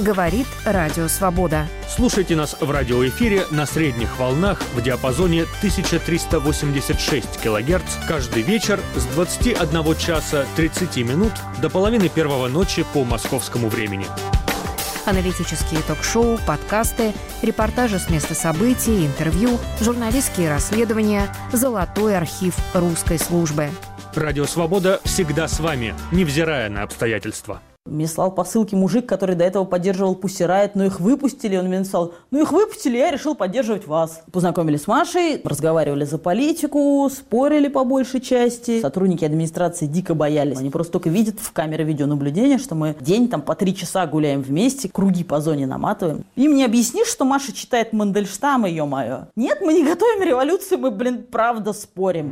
Говорит Радио Свобода. Слушайте нас в радиоэфире на средних волнах в диапазоне 1386 кГц каждый вечер с 21 часа 30 минут до половины первого ночи по московскому времени. Аналитические ток-шоу, подкасты, репортажи с места событий, интервью, журналистские расследования, золотой архив русской службы. Радио «Свобода» всегда с вами, невзирая на обстоятельства. Мне слал посылки мужик, который до этого поддерживал Pussy Riot, но их выпустили. Он мне написал: ну их выпустили, я решил поддерживать вас. Познакомились с Машей, разговаривали за политику, спорили по большей части. Сотрудники администрации дико боялись. Они просто только видят в камере видеонаблюдения, что мы день там по 3 часа гуляем вместе, круги по зоне наматываем. Им не объяснишь, что Маша читает Мандельштама, ё-моё. Нет, мы не готовим революцию, мы, правда спорим.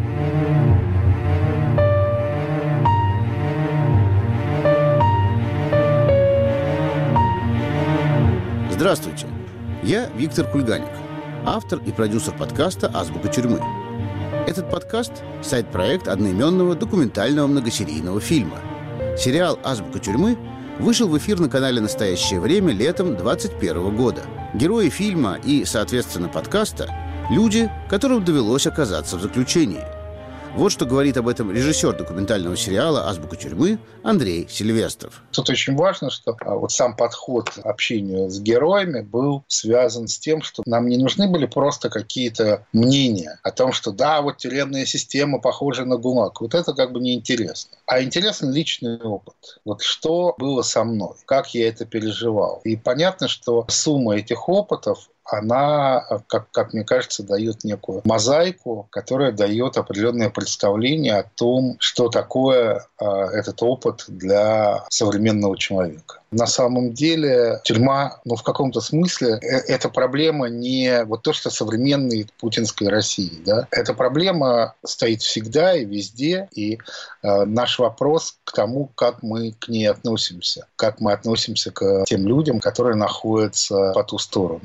Здравствуйте, я Виктор Кульганик, автор и продюсер подкаста «Азбука тюрьмы». Этот подкаст – сайт-проект одноименного документального многосерийного фильма. Сериал «Азбука тюрьмы» вышел в эфир на канале «Настоящее время» летом 2021 года. Герои фильма и, соответственно, подкаста – люди, которым довелось оказаться в заключении. Вот что говорит об этом режиссер документального сериала «Азбука тюрьмы» Андрей Сильвестров. Тут очень важно, что вот сам подход к общению с героями был связан с тем, что нам не нужны были просто какие-то мнения о том, что да, вот тюремная система похожа на ГУЛАГ. Вот это как бы неинтересно. А интересен личный опыт. Вот что было со мной, как я это переживал. И понятно, что сумма этих опытов, она, как мне кажется, дает некую мозаику, которая дает определенное представление о том, что такое этот опыт для современного человека. На самом деле тюрьма, в каком-то смысле, это проблема не вот то, что современной путинской России. Да? Эта проблема стоит всегда и везде, и наш вопрос к тому, как мы к ней относимся, как мы относимся к тем людям, которые находятся по ту сторону.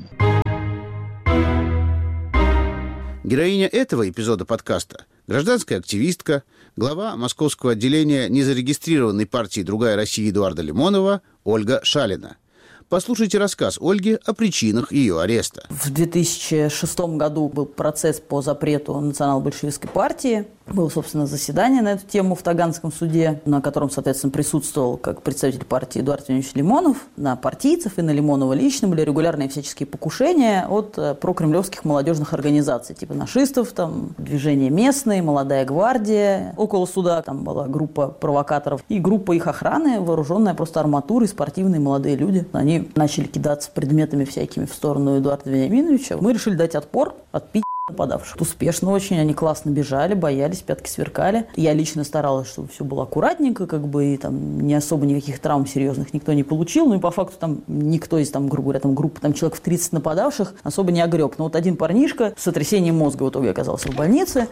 Героиня этого эпизода подкаста – гражданская активистка, глава московского отделения незарегистрированной партии «Другая Россия» Эдуарда Лимонова Ольга Шалина. Послушайте рассказ Ольги о причинах ее ареста. В 2006 году был процесс по запрету национал-большевистской партии. Было, собственно, заседание на эту тему в Таганском суде, на котором, соответственно, присутствовал как представитель партии Эдуард Леонидович Лимонов. На партийцев и на Лимонова лично были регулярные всяческие покушения от прокремлевских молодежных организаций, типа нашистов, там, движение местное, молодая гвардия. Около суда там была группа провокаторов и группа их охраны, вооруженная просто арматурой, спортивные молодые люди. Они начали кидаться предметами всякими в сторону Эдуарда Вениаминовича. Мы решили дать отпор, отпить нападавших. Успешно очень, они классно бежали, боялись, пятки сверкали. Я лично старалась, чтобы все было аккуратненько, и там не особо никаких травм серьезных никто не получил. И по факту там никто из, грубо говоря, группы человек в 30 нападавших особо не огреб. Но вот один парнишка с сотрясением мозга в итоге оказался в больнице.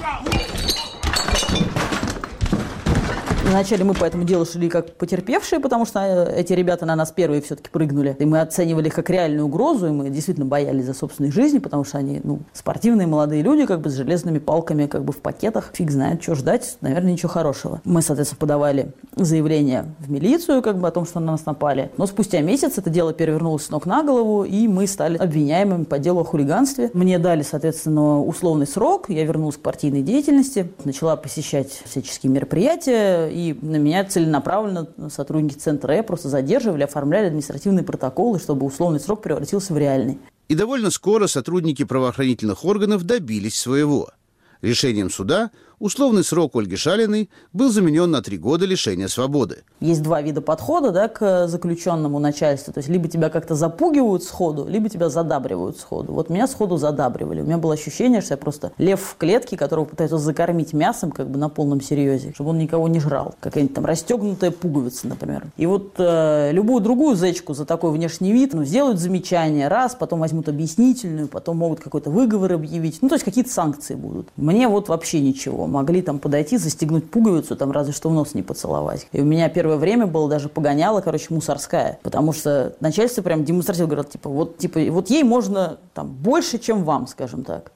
Вначале мы по этому делу шли как потерпевшие, потому что эти ребята на нас первые все-таки прыгнули. И мы оценивали их как реальную угрозу, и мы действительно боялись за собственной жизни, потому что они, спортивные молодые люди, с железными палками, в пакетах. Фиг знает, что ждать, наверное, ничего хорошего. Мы, соответственно, подавали заявление в милицию, о том, что на нас напали. Но спустя месяц это дело перевернулось с ног на голову, и мы стали обвиняемыми по делу о хулиганстве. Мне дали, соответственно, условный срок, я вернулась к партийной деятельности, начала посещать всяческие мероприятия, и на меня целенаправленно сотрудники Центра просто задерживали, оформляли административные протоколы, чтобы условный срок превратился в реальный. И довольно скоро сотрудники правоохранительных органов добились своего. Решением суда условный срок Ольги Шалиной был заменен на 3 года лишения свободы. Есть 2 вида подхода к заключенному начальству. То есть либо тебя как-то запугивают сходу, либо тебя задабривают сходу. Вот меня сходу задабривали. У меня было ощущение, что я просто лев в клетке, которого пытаются закормить мясом на полном серьезе, чтобы он никого не жрал. Какая-нибудь расстегнутая пуговица, например. И вот любую другую зэчку за такой внешний вид сделают замечание раз, потом возьмут объяснительную, потом могут какой-то выговор объявить. То есть какие-то санкции будут. Мне вообще ничего. Могли подойти, застегнуть пуговицу, разве что в нос не поцеловать. И у меня первое время было даже погоняло, мусорская. Потому что начальство прям демонстративно говорит, вот ей можно больше, чем вам, скажем так.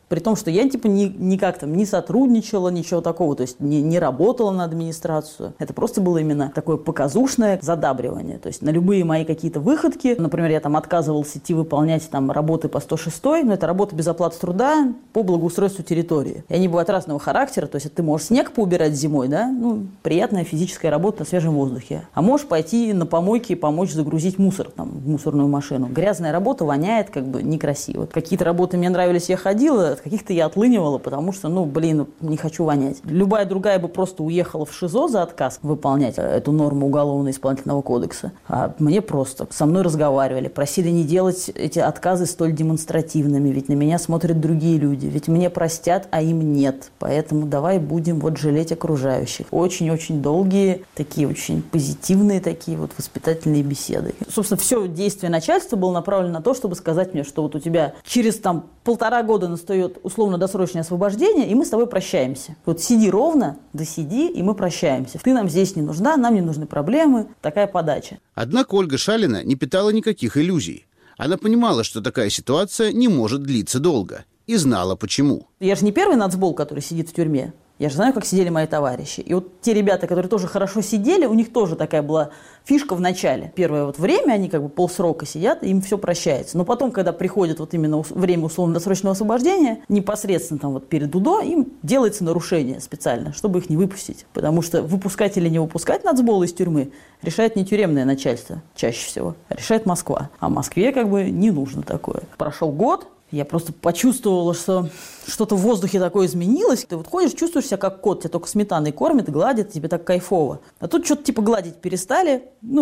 При том, что я никак там не сотрудничала, ничего такого, то есть не работала на администрацию. Это просто было именно такое показушное задабривание. То есть на любые мои какие-то выходки, например, я там отказывалась идти выполнять там работы по 106, но это работа без оплаты труда по благоустройству территории. И они бывают разного характера, то есть ты можешь снег поубирать зимой, да, приятная физическая работа на свежем воздухе. А можешь пойти на помойке и помочь загрузить мусор там, в мусорную машину. Грязная работа воняет как бы некрасиво. Какие-то работы мне нравились, я ходила, от каких-то я отлынивала, потому что, не хочу вонять. Любая другая бы просто уехала в ШИЗО за отказ выполнять эту норму Уголовно-исполнительного кодекса. А мне просто со мной разговаривали, просили не делать эти отказы столь демонстративными, ведь на меня смотрят другие люди, ведь мне простят, а им нет. Поэтому давай будем жалеть окружающих. Очень-очень долгие, такие очень позитивные такие воспитательные беседы. Собственно, все действие начальства было направлено на то, чтобы сказать мне, что у тебя через 1,5 года настает условно-досрочное освобождение, и мы с тобой прощаемся. Сиди ровно, досиди, и мы прощаемся. Ты нам здесь не нужна, нам не нужны проблемы. Такая подача. Однако Ольга Шалина не питала никаких иллюзий. Она понимала, что такая ситуация не может длиться долго. И знала, почему. Я же не первый нацбол, который сидит в тюрьме. Я же знаю, как сидели мои товарищи. И те ребята, которые тоже хорошо сидели, у них тоже такая была фишка в начале. Первое время они полсрока сидят, им все прощается. Но потом, когда приходит именно время условно-досрочного освобождения, непосредственно перед УДО, им делается нарушение специально, чтобы их не выпустить. Потому что выпускать или не выпускать нацбола из тюрьмы решает не тюремное начальство чаще всего, а решает Москва. А Москве не нужно такое. Прошел год. Я просто почувствовала, что что-то в воздухе такое изменилось. Ты ходишь, чувствуешь себя как кот, тебя только сметаной кормят, гладят, тебе так кайфово. А тут что-то гладить перестали,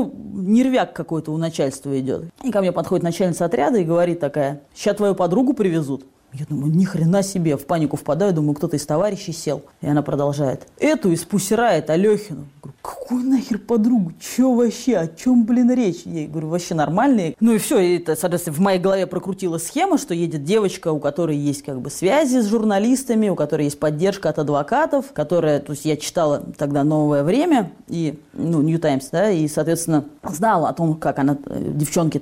нервяк какой-то у начальства идет. И ко мне подходит начальница отряда и говорит такая: сейчас твою подругу привезут. Я думаю, ни хрена себе, в панику впадаю, думаю, кто-то из товарищей сел. И она продолжает: эту из Пусирает Алехину. Говорю, какую нахер подругу? Че вообще? О чем, речь? Я говорю, вообще нормальные. И все, и это, соответственно, в моей голове прокрутилась схема, что едет девочка, у которой есть связи с журналистами, у которой есть поддержка от адвокатов, которая, то есть я читала тогда «Новое время» и, New Times, да, и, соответственно, знала о том, как она, девчонки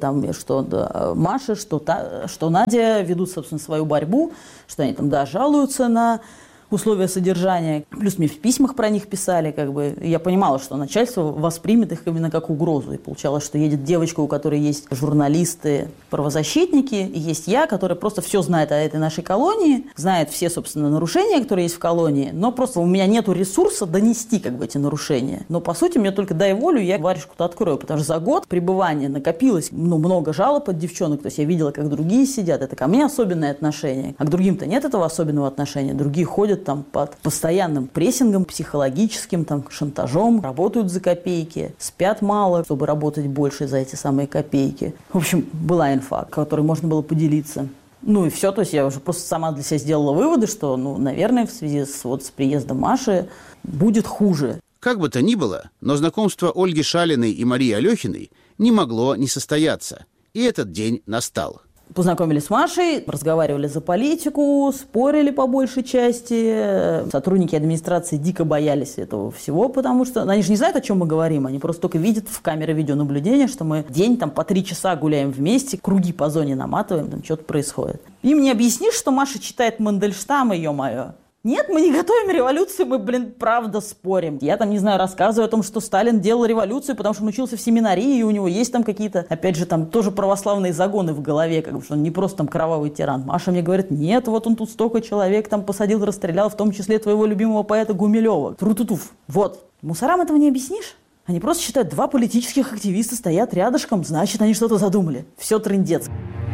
что Маша, что Надя ведут, собственно, свою борьбу, что они жалуются на условия содержания. Плюс мне в письмах про них писали. Я понимала, что начальство воспримет их именно как угрозу. И получалось, что едет девочка, у которой есть журналисты, правозащитники, и есть я, которая просто все знает о этой нашей колонии, знает все, собственно, нарушения, которые есть в колонии, но просто у меня нету ресурса донести эти нарушения. Но, по сути, мне только дай волю, я варежку-то открою, потому что за год пребывания накопилось много жалоб от девчонок. То есть я видела, как другие сидят. Это ко мне особенное отношение. А к другим-то нет этого особенного отношения. Другие ходят под постоянным прессингом психологическим, шантажом, работают за копейки, спят мало, чтобы работать больше за эти самые копейки. В общем, была инфа, которой можно было поделиться. И все, то есть я уже просто сама для себя сделала выводы, что, наверное, в связи с приездом Маши будет хуже. Как бы то ни было, но знакомство Ольги Шалиной и Марии Алехиной не могло не состояться. И этот день настал. Познакомились с Машей, разговаривали за политику, спорили по большей части. Сотрудники администрации дико боялись этого всего, потому что они же не знают, о чем мы говорим. Они просто только видят в камере видеонаблюдения, что мы день по 3 часа гуляем вместе, круги по зоне наматываем, что-то происходит. Им не объяснишь, что Маша читает Мандельштама, ё-моё. Нет, мы не готовим революцию, мы, правда спорим. Я рассказываю о том, что Сталин делал революцию, потому что он учился в семинарии, и у него есть какие-то, опять же, тоже православные загоны в голове, что он не просто кровавый тиран. Маша мне говорит: нет, он тут столько человек посадил, расстрелял, в том числе твоего любимого поэта Гумилева. Тру-ту-туф. Мусорам этого не объяснишь? Они просто считают, 2 политических активиста стоят рядышком, значит, они что-то задумали. Все трындец.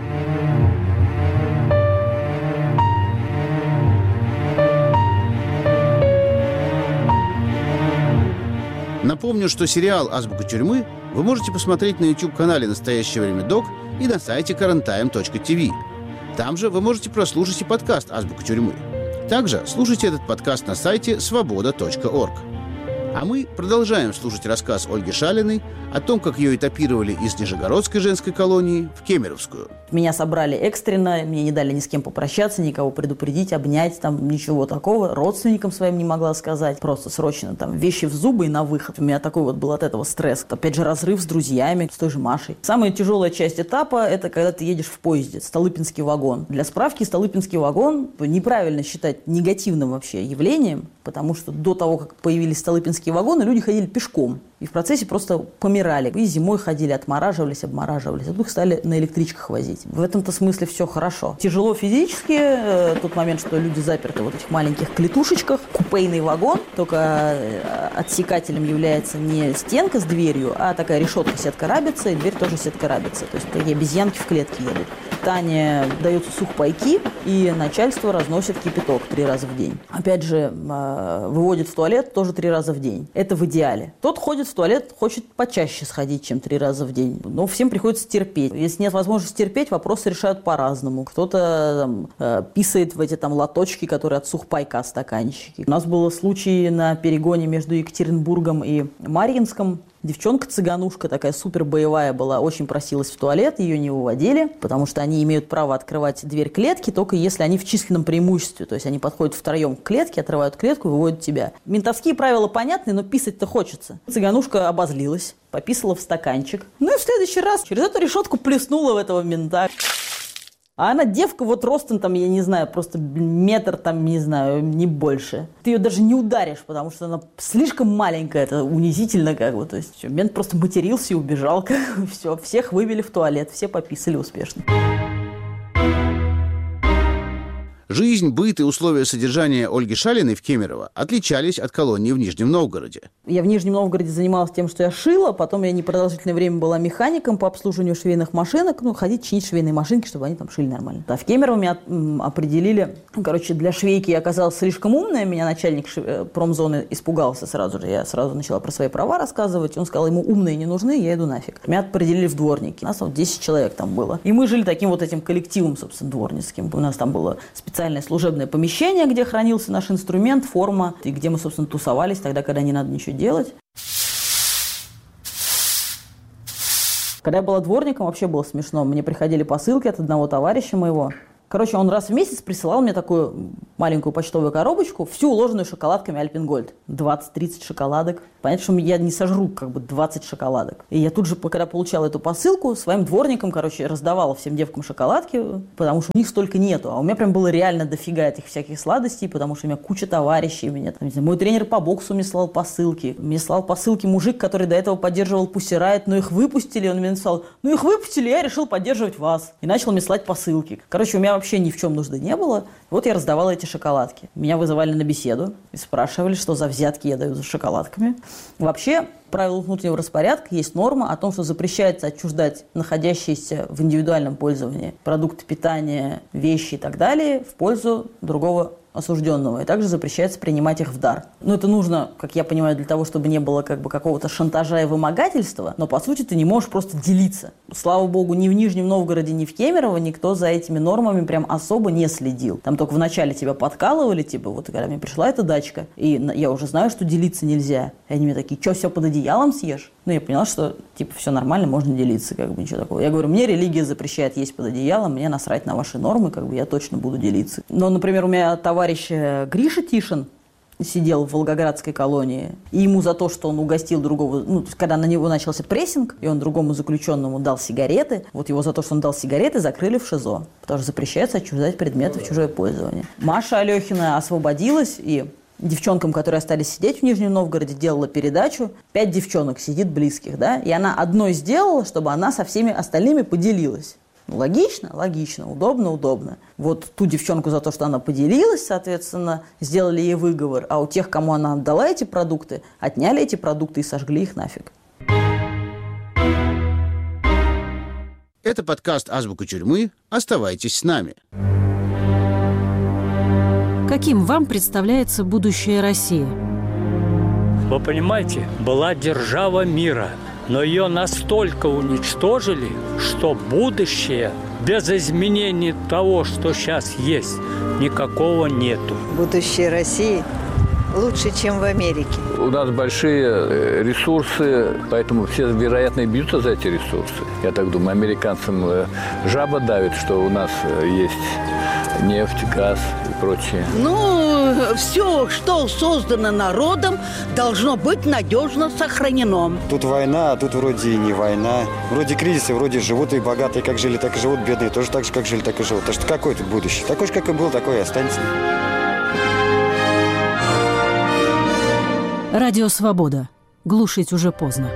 Напомню, что сериал «Азбука тюрьмы» вы можете посмотреть на YouTube-канале «Настоящее время док» и на сайте currenttime.tv. Там же вы можете прослушать и подкаст «Азбука тюрьмы». Также слушайте этот подкаст на сайте svoboda.org. А мы продолжаем слушать рассказ Ольги Шалиной о том, как ее этапировали из Нижегородской женской колонии в Кемеровскую. Меня собрали экстренно, мне не дали ни с кем попрощаться, никого предупредить, обнять, там ничего такого. Родственникам своим не могла сказать. Просто срочно там вещи в зубы и на выход. У меня такой вот был от этого стресс. Опять же, разрыв с друзьями, с той же Машей. Самая тяжелая часть этапа – это когда ты едешь в поезде, Столыпинский вагон. Для справки, Столыпинский вагон неправильно считать негативным вообще явлением, потому что до того, как появились Столыпинские вагоны, люди ходили пешком. И в процессе просто помирали. И зимой ходили, обмораживались. А тут их стали на электричках возить. В этом-то смысле все хорошо. Тяжело физически. Тот момент, что люди заперты в вот этих маленьких клетушечках. Купейный вагон. Только отсекателем является не стенка с дверью, а такая решетка сетка-рабица. И дверь тоже сетка-рабица. То есть такие обезьянки в клетке едут. Питание дается сухпайки. И начальство разносит кипяток 3 раза в день. Опять же, выводит в туалет тоже 3 раза в день. Это в идеале. Тот ходит в туалет, хочет почаще сходить, чем 3 раза в день. Но всем приходится терпеть. Если нет возможности терпеть, вопросы решают по-разному. Кто-то писает в эти там лоточки, которые от сухпайка стаканчики. У нас был случай на перегоне между Екатеринбургом и Марьинском. Девчонка-цыганушка такая супер боевая была, очень просилась в туалет, ее не выводили, потому что они имеют право открывать дверь клетки, только если они в численном преимуществе. То есть они подходят втроем к клетке, отрывают клетку и выводят тебя. Ментовские правила понятны, но писать-то хочется. Цыганушка обозлилась, пописала в стаканчик. Ну и в следующий раз через эту решетку плеснула в этого мента. А она девка вот ростом там, я не знаю, просто метр там, не знаю, не больше. Ты ее даже не ударишь, потому что она слишком маленькая, это унизительно как бы. То есть мент просто матерился и убежал, как бы, все. Всех вывели в туалет, все пописали успешно. Жизнь, быт и условия содержания Ольги Шалиной в Кемерово отличались от колонии в Нижнем Новгороде. Я в Нижнем Новгороде занималась тем, что я шила, потом я непродолжительное время была механиком по обслуживанию швейных машинок, ходить чинить швейные машинки, чтобы они там шили нормально. А в Кемерово меня определили, для швейки я оказалась слишком умная, меня начальник промзоны испугался сразу же, я сразу начала про свои права рассказывать, он сказал, ему умные не нужны, я иду нафиг. Меня определили в дворники, у нас 10 человек там было. И мы жили таким вот этим коллективом, собственно, дворницким. У нас там было специальное служебное помещение, где хранился наш инструмент, форма, и где мы, собственно, тусовались тогда, когда не надо ничего делать. Когда я была дворником, вообще было смешно. Мне приходили посылки от одного товарища моего. Короче, он раз в месяц присылал мне такую маленькую почтовую коробочку, всю уложенную шоколадками Альпенгольд. 20-30 шоколадок. Понятно, что я не сожру 20 шоколадок. И я тут же, когда получала эту посылку, своим дворникам, раздавала всем девкам шоколадки, потому что у них столько нету. А у меня прям было реально дофига этих всяких сладостей, потому что у меня куча товарищей. Мой тренер по боксу мне слал посылки. Мне слал посылки мужик, который до этого поддерживал Pussy Riot, но их выпустили. Он мне написал, их выпустили, я решил поддерживать вас. И начал мне слать посылки. Короче, у меня вообще ни в чем нужды не было. Вот я раздавала эти шоколадки. Меня вызывали на беседу и спрашивали, что за взятки я даю за шоколадками. Вообще, в правилах внутреннего распорядка есть норма о том, что запрещается отчуждать находящиеся в индивидуальном пользовании продукты питания, вещи и так далее в пользу другого осужденного. И также запрещается принимать их в дар. Это нужно, как я понимаю, для того, чтобы не было какого-то шантажа и вымогательства, но по сути ты не можешь просто делиться. Слава богу, ни в Нижнем Новгороде, ни в Кемерово никто за этими нормами прям особо не следил. Там только вначале тебя подкалывали, когда мне пришла эта дачка, и я уже знаю, что делиться нельзя. И они мне такие, что, все под одеялом съешь? Я поняла, что все нормально, можно делиться, ничего такого. Я говорю, мне религия запрещает есть под одеялом, мне насрать на ваши нормы, я точно буду делиться. Но, например, у меня товарищ Гриша Тишин сидел в Волгоградской колонии, и ему за то, что он угостил другого, когда на него начался прессинг, и он другому заключенному дал сигареты, его за то, что он дал сигареты, закрыли в ШИЗО, потому что запрещается отчуждать предметы в чужое пользование. Маша Алехина освободилась, и девчонкам, которые остались сидеть в Нижнем Новгороде, делала передачу. 5 девчонок сидит близких, и она одной сделала, чтобы она со всеми остальными поделилась. Логично? Логично. Удобно? Удобно. Ту девчонку за то, что она поделилась, соответственно, сделали ей выговор, а у тех, кому она отдала эти продукты, отняли эти продукты и сожгли их нафиг. Это подкаст «Азбука тюрьмы». Оставайтесь с нами. Каким вам представляется будущее России? Вы понимаете, была держава мира, но ее настолько уничтожили, что будущее без изменений того, что сейчас есть, никакого нету. Будущее России лучше, чем в Америке. У нас большие ресурсы, поэтому все, вероятно, и бьются за эти ресурсы. Я так думаю, американцам жаба давит, что у нас есть нефть, газ и прочее. Все, что создано народом, должно быть надежно сохранено. Тут война, а тут вроде и не война. Вроде кризисы, вроде живут и богатые, как жили, так и живут, бедные тоже так же, как жили, так и живут. Так что какое тут будущее? Такой же, как и был, такой и останется. Радио «Свобода». Глушить уже поздно.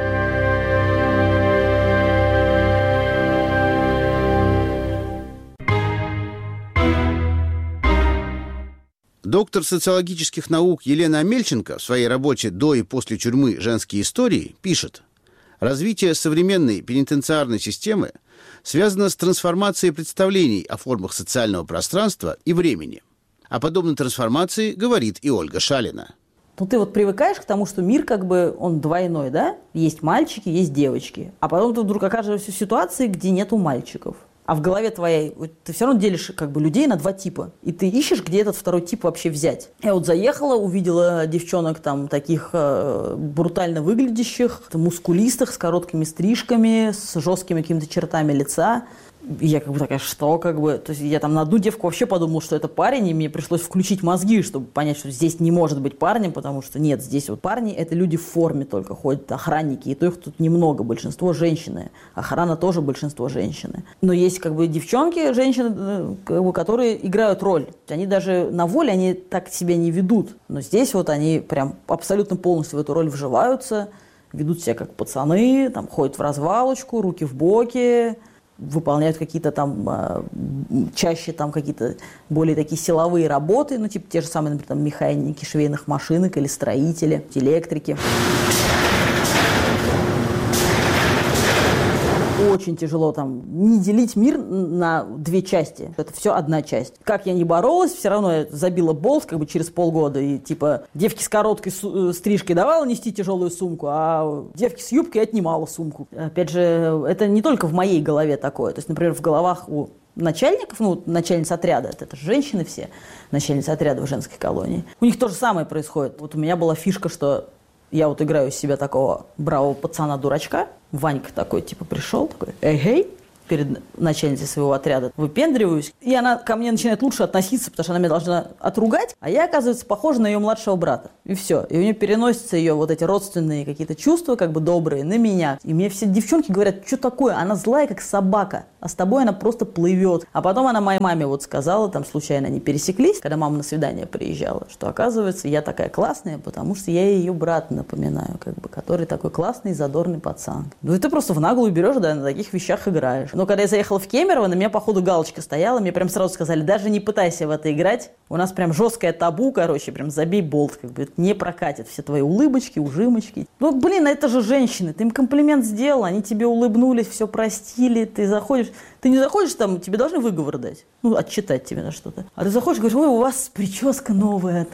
Доктор социологических наук Елена Амельченко в своей работе «До и после тюрьмы. Женские истории» пишет: развитие современной пенитенциарной системы связано с трансформацией представлений о формах социального пространства и времени. О подобной трансформации говорит и Ольга Шалина. Ты привыкаешь к тому, что мир он двойной, да? Есть мальчики, есть девочки. А потом ты вдруг окажешься в ситуации, где нету мальчиков. А в голове твоей ты все равно делишь людей на два типа. И ты ищешь, где этот второй тип вообще взять. Я заехала, увидела девчонок таких брутально выглядящих, мускулистых, с короткими стрижками, с жесткими какими-то чертами лица. И я такая, что То есть я на одну девку вообще подумала, что это парень, и мне пришлось включить мозги, чтобы понять, что здесь не может быть парнем, потому что нет, здесь парни, это люди в форме только ходят, охранники, и то их тут немного, большинство женщины. Охрана тоже большинство женщины. Но есть девчонки, женщины, которые играют роль. Они даже на воле, они так себя не ведут. Но здесь они прям абсолютно полностью в эту роль вживаются, ведут себя как пацаны, ходят в развалочку, руки в боки, выполняют какие-то чаще какие-то более такие силовые работы, те же самые, например, механики швейных машинок или строители, электрики. Очень тяжело не делить мир на две части. Это все одна часть. Как я ни боролась, все равно я забила болт через полгода. И девки с короткой стрижкой давала нести тяжелую сумку, а девки с юбкой отнимала сумку. Опять же, это не только в моей голове такое. То есть, например, в головах у начальников, начальниц отряда, это же женщины все, начальницы отряда в женской колонии, у них то же самое происходит. У меня была фишка, что я играю из себя такого бравого пацана-дурачка. Ванька такой, пришел, такой, эй, перед начальницей своего отряда выпендриваюсь. И она ко мне начинает лучше относиться, потому что она меня должна отругать, а я, оказывается, похожа на ее младшего брата. И все. И у нее переносятся ее эти родственные какие-то чувства, добрые, на меня. И мне все девчонки говорят, что такое? Она злая, как собака. А с тобой она просто плывет. А потом она моей маме сказала, случайно они пересеклись, когда мама на свидание приезжала, что, оказывается, я такая классная, потому что я ее брата напоминаю, который такой классный, задорный пацан. И ты просто в наглую берешь, да, на таких вещах играешь. Но когда я заехала в Кемерово, на меня, походу, галочка стояла, мне прям сразу сказали, даже не пытайся в это играть, у нас прям жесткое табу, прям забей болт, это не прокатит, все твои улыбочки, ужимочки. Это же женщины, ты им комплимент сделал, они тебе улыбнулись, все простили, ты заходишь, ты не заходишь тебе должны выговор дать, отчитать тебе на что-то. А ты заходишь и говоришь, ой, у вас прическа новая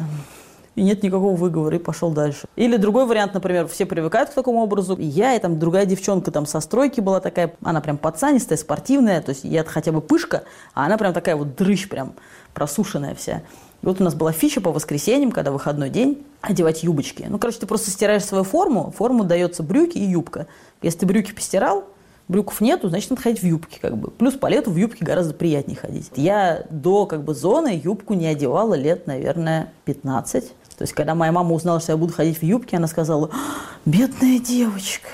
И нет никакого выговора, и пошел дальше. Или другой вариант, например, все привыкают к такому образу. И я, и другая девчонка со стройки была такая, она прям пацанистая, спортивная, то есть я хотя бы пышка, а она прям такая дрыщ, прям просушенная вся. И у нас была фича по воскресеньям, когда выходной день, одевать юбочки. Ты просто стираешь свою форму дается брюки и юбка. Если ты брюки постирал, брюков нету, значит, надо ходить в юбке, Плюс по лету в юбке гораздо приятнее ходить. Я до, зоны юбку не одевала лет, наверное, 15. То есть, когда моя мама узнала, что я буду ходить в юбке, она сказала, бедная девочка.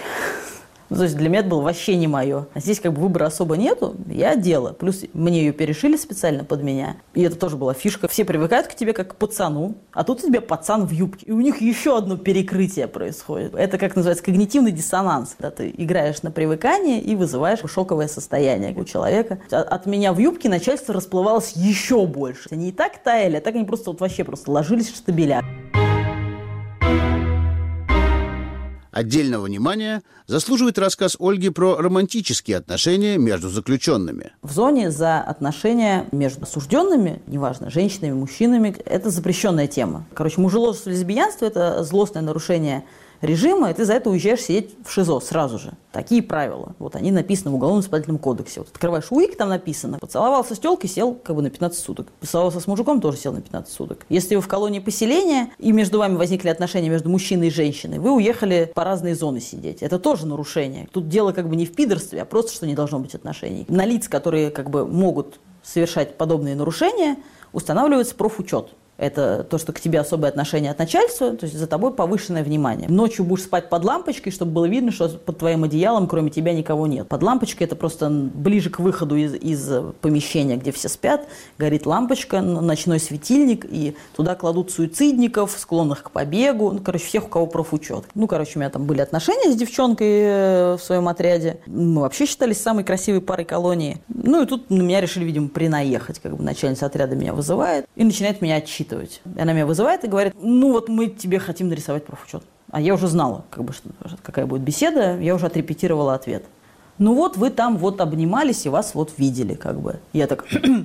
То есть, для меня это было вообще не мое. А здесь выбора особо нету, я одела. Плюс мне ее перешили специально под меня. И это тоже была фишка. Все привыкают к тебе как к пацану, а тут у тебя пацан в юбке. И у них еще одно перекрытие происходит. Это, называется, когнитивный диссонанс. Когда ты играешь на привыкание и вызываешь шоковое состояние у человека. От меня в юбке начальство расплывалось еще больше. Они и так таяли, а так они просто вообще ложились в штабеля. Отдельного внимания заслуживает рассказ Ольги про романтические отношения между заключенными. В зоне за отношения между осужденными, неважно, женщинами, мужчинами, это запрещенная тема. Мужеложество, лесбиянство – это злостное нарушение режима, и ты за это уезжаешь сидеть в ШИЗО сразу же. Такие правила. Вот они написаны в Уголовно-исполнительном кодексе. Вот открываешь УИК, там написано. Поцеловался с тёлкой, сел как бы на 15 суток. Поцеловался с мужиком, тоже сел на 15 суток. Если вы в колонии поселения, и между вами возникли отношения между мужчиной и женщиной, вы уехали по разные зоны сидеть. Это тоже нарушение. Тут дело как бы не в пидорстве, а просто, что не должно быть отношений. На лиц, которые как бы могут совершать подобные нарушения, устанавливается профучет. Это то, что к тебе особое отношение от начальства, то есть за тобой повышенное внимание. Ночью будешь спать под лампочкой, чтобы было видно, что под твоим одеялом кроме тебя никого нет. Под лампочкой это просто ближе к выходу из помещения, где все спят, горит лампочка, ночной светильник, и туда кладут суицидников, склонных к побегу, всех, у кого профучет. У меня там были отношения с девчонкой в своем отряде. Мы вообще считались самой красивой парой колонии. И тут на меня решили, видимо, принаехать. Начальница отряда меня вызывает и начинает меня отчитывать. Она меня вызывает и говорит, мы тебе хотим нарисовать профучет. А я уже знала, какая будет беседа, я уже отрепетировала ответ. Вы там обнимались и вас видели, Я так,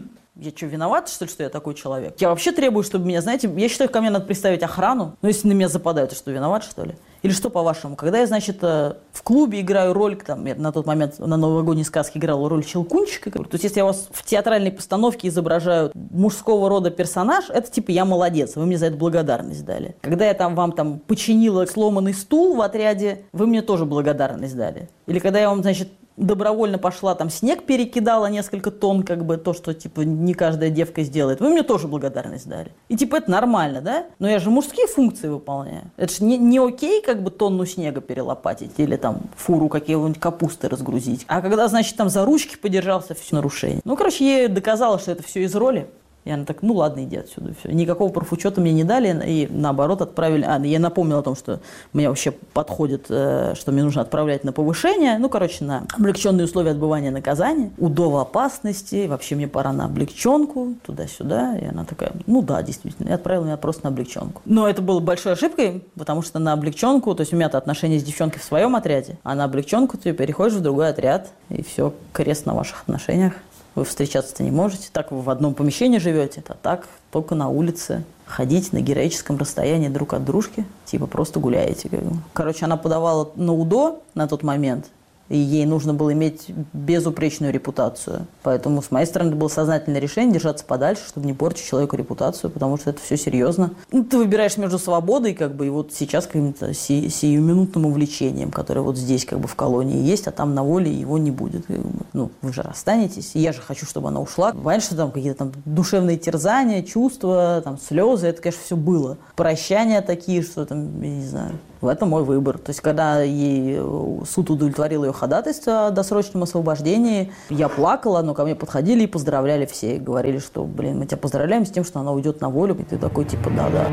я что, виновата, что я такой человек? Я вообще требую, чтобы меня, я считаю, ко мне надо представить охрану. Если на меня западают, то что, виноват, что ли? Или что, по-вашему? Когда я, в клубе играю роль, я на тот момент на новогодней сказке играла роль Щелкунчика, то есть если я вас в театральной постановке изображаю мужского рода персонаж, это я молодец, вы мне за это благодарность дали. Когда я вам починила сломанный стул в отряде, вы мне тоже благодарность дали. Или когда я вам, добровольно пошла, снег перекидала несколько тонн, то, что, не каждая девка сделает. Вы мне тоже благодарность дали. И, это нормально, да? Но я же мужские функции выполняю. Это же не окей, тонну снега перелопатить или, фуру какие-нибудь капусты разгрузить. А когда, за ручки подержался, все нарушение. Я ей доказала, что это все из роли. И она так, ладно, иди отсюда. Все. Никакого профучета мне не дали, и наоборот отправили. Я напомнила о том, что мне вообще подходит, что мне нужно отправлять на повышение. на облегченные условия отбывания наказания. УДО в опасности, вообще мне пора на облегченку, туда-сюда. И она такая, да, действительно. И отправила меня просто на облегченку. Но это было большой ошибкой, потому что на облегченку, то есть у меня-то отношения с девчонкой в своем отряде, а на облегченку ты переходишь в другой отряд, и все, крест на ваших отношениях. Вы встречаться-то не можете, так вы в одном помещении живете, а так только на улице. Ходить на героическом расстоянии друг от дружки, просто гуляете. Она подавала на УДО на тот момент, и ей нужно было иметь безупречную репутацию. Поэтому с моей стороны было сознательное решение держаться подальше, чтобы не портить человеку репутацию, потому что это все серьезно. Ты выбираешь между свободой, и сейчас каким-то сиюминутным увлечением, которое здесь, в колонии есть, а там на воле его не будет. Вы же расстанетесь, и я же хочу, чтобы она ушла. Раньше какие-то душевные терзания, чувства, слезы, это, конечно, все было. Прощания такие, что я не знаю. Это мой выбор. То есть, когда ей суд удовлетворил ее ходатайство о досрочном освобождении, я плакала, но ко мне подходили и поздравляли все. И говорили, что, мы тебя поздравляем с тем, что она уйдет на волю. И ты такой, да-да.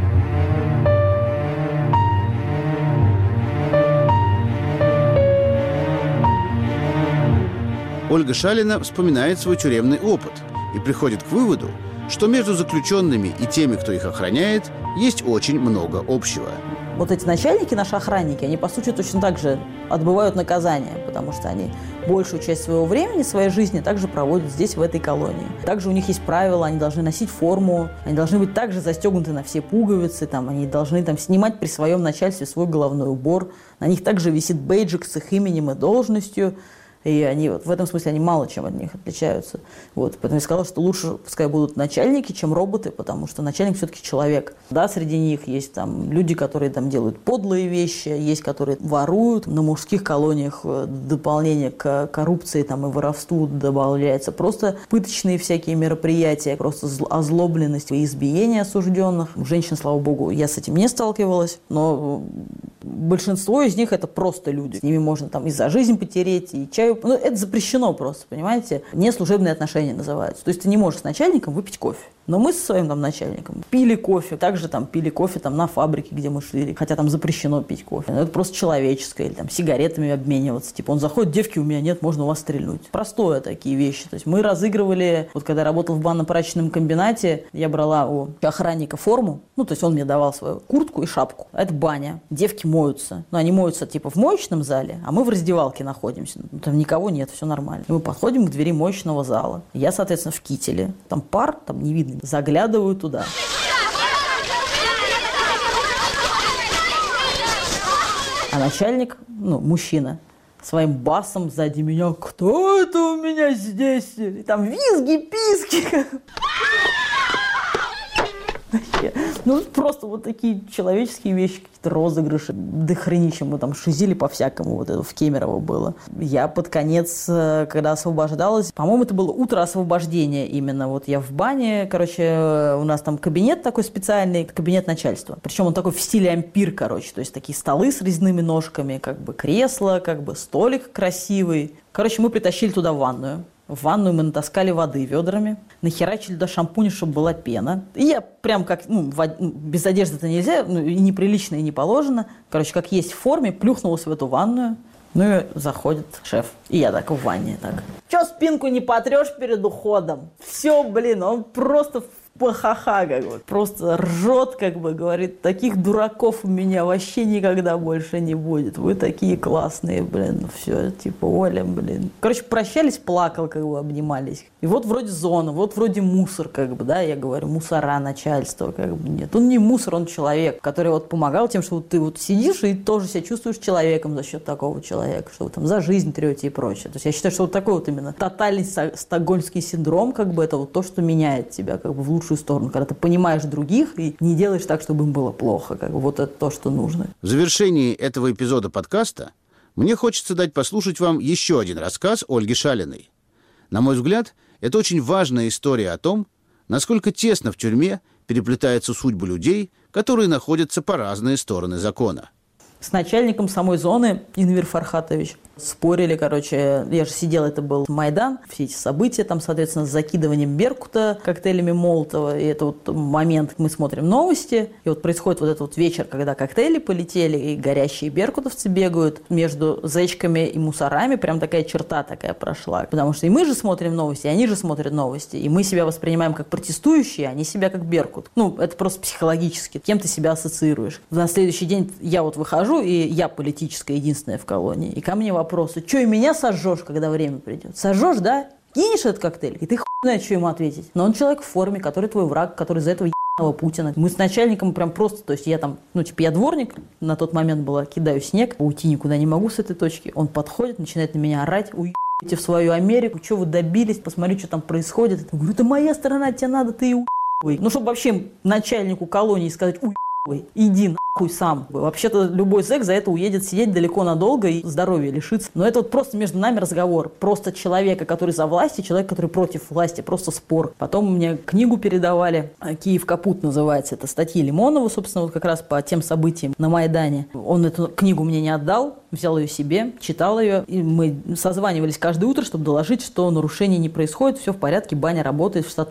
Ольга Шалина вспоминает свой тюремный опыт и приходит к выводу, что между заключенными и теми, кто их охраняет, есть очень много общего. Эти начальники, наши охранники, они, по сути, точно так же отбывают наказание, потому что они большую часть своего времени, своей жизни также проводят здесь, в этой колонии. Также у них есть правила, они должны носить форму, они должны быть также застегнуты на все пуговицы, они должны снимать при своем начальстве свой головной убор. На них также висит бейджик с их именем и должностью. И они в этом смысле они мало чем от них отличаются. Поэтому я сказала, что лучше пускай будут начальники, чем роботы, потому что начальник все-таки человек. Да, среди них есть люди, которые делают подлые вещи, есть, которые воруют. На мужских колониях дополнение к коррупции и воровству добавляется просто пыточные всякие мероприятия, просто озлобленность и избиение осужденных. Женщин, слава богу, я с этим не сталкивалась, но большинство из них это просто люди. С ними можно и за жизнь потереть, и чаю. Это запрещено просто, понимаете? Неслужебные отношения называются. То есть ты не можешь с начальником выпить кофе. Но мы со своим начальником пили кофе. Также пили кофе на фабрике, где мы шли. Хотя запрещено пить кофе. Но это просто человеческое. Или сигаретами обмениваться. Он заходит, девки у меня нет, можно у вас стрельнуть. Простое такие вещи. То есть мы разыгрывали... Когда я работала в банно-прачечном комбинате, я брала у охранника форму. То есть он мне давал свою куртку и шапку. Это баня. Девки моются. Они моются в моечном зале, а мы в раздевалке находимся. Там никого нет, все нормально. И мы подходим к двери моечного зала. Я, соответственно, в кителе. Там пар, не видно. Заглядываю туда. А начальник, мужчина, своим басом сзади меня: кто это у меня здесь? И там визги-писки. Просто вот такие человеческие вещи, какие-то розыгрыши, до хренища мы там шизили по-всякому, вот это в Кемерово было. Я под конец, когда освобождалась, по-моему, это было утро освобождения именно, вот я в бане, у нас там кабинет такой специальный, кабинет начальства, причем он такой в стиле ампир, то есть такие столы с резными ножками, кресло, столик красивый. Мы притащили туда ванную. В ванную мы натаскали воды ведрами, нахерачили до шампуня, чтобы была пена. И я прям без одежды-то нельзя, и неприлично, и не положено. Как есть в форме, плюхнулась в эту ванную. И заходит шеф. И я так в ванне. Чё спинку не потрешь перед уходом? Все, он просто ха-ха, просто ржет, говорит, таких дураков у меня вообще никогда больше не будет. Вы такие классные, все, Оля, прощались, плакал, обнимались. И вот вроде зона, вот вроде мусор, я говорю, мусора начальства, нет. Он не мусор, он человек, который помогал тем, что ты сидишь и тоже себя чувствуешь человеком за счет такого человека, что вы там за жизнь трете и прочее. То есть я считаю, что такой именно тотальный стокгольмский синдром, это то, что меняет тебя, в лучшую сторону, когда ты понимаешь других и не делаешь так, чтобы им было плохо. Это то, что нужно. В завершении этого эпизода подкаста мне хочется дать послушать вам еще один рассказ Ольги Шалиной. На мой взгляд, это очень важная история о том, насколько тесно в тюрьме переплетаются судьбы людей, которые находятся по разные стороны закона. С начальником самой зоны Инвир Фархатович спорили, я же сидела, это был Майдан, все эти события, там, соответственно, с закидыванием Беркута коктейлями Молотова, и это момент, мы смотрим новости, и происходит этот вечер, когда коктейли полетели, и горящие беркутовцы бегают между зэчками и мусорами, прям такая черта такая прошла, потому что и мы же смотрим новости, и они же смотрят новости, и мы себя воспринимаем как протестующие, а они себя как Беркут. Это просто психологически, кем ты себя ассоциируешь. На следующий день я выхожу, и я политическая единственная в колонии, и ко мне вопрос: что и меня сожжешь, когда время придет? Сожжешь, да? Кинешь этот коктейль, и ты хуй знаешь, что ему ответить. Но он человек в форме, который твой враг, который из-за этого ебаного Путина. Мы с начальником прям просто, то есть я там, я дворник, на тот момент была, кидаю снег, уйти никуда не могу с этой точки. Он подходит, начинает на меня орать: уебите в свою Америку, что вы добились, посмотри, что там происходит. Я говорю: это моя сторона, тебе надо, ты уебывай. Чтобы вообще начальнику колонии сказать: иди нахуй сам. Вообще-то любой зэк за это уедет сидеть далеко надолго и здоровья лишится. Но это просто между нами разговор. Просто человека, который за власть, и человек, который против власти. Просто спор. Потом мне книгу передавали. «Киев капут» называется. Это статьи Лимонова, собственно, как раз по тем событиям на Майдане. Он эту книгу мне не отдал. Взял ее себе, читал ее. И мы созванивались каждое утро, чтобы доложить, что нарушений не происходит. Все в порядке, баня работает в штатном